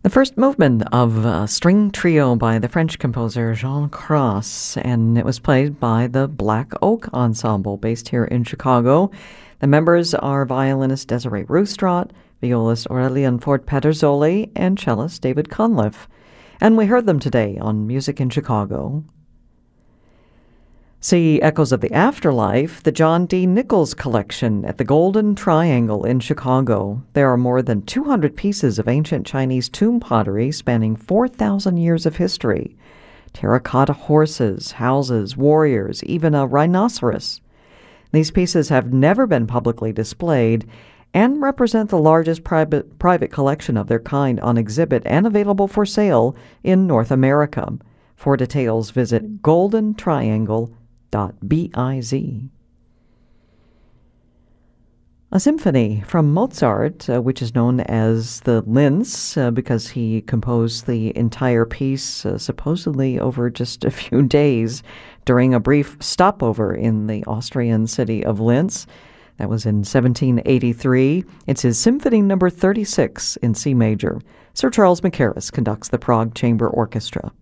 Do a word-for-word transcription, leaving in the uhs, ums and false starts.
The first movement of a string trio by the French composer Jean Cras, and it was played by the Black Oak Ensemble based here in Chicago. The members are violinist Desiree Roostrat, violist Aurelian Ford Pedersoli, and cellist David Cunliffe. And we heard them today on Music in Chicago. See Echoes of the Afterlife, the John D. Nichols Collection at the Golden Triangle in Chicago. There are more than two hundred pieces of ancient Chinese tomb pottery spanning four thousand years of history. Terracotta horses, houses, warriors, even a rhinoceros. These pieces have never been publicly displayed and represent the largest private, private collection of their kind on exhibit and available for sale in North America. For details, visit golden triangle dot biz. A symphony from Mozart, uh, which is known as the Linz, uh, because he composed the entire piece uh, supposedly over just a few days during a brief stopover in the Austrian city of Linz. That was in seventeen eighty-three. It's his Symphony Number thirty-six in C major. Sir Charles Mackerras conducts the Prague Chamber Orchestra.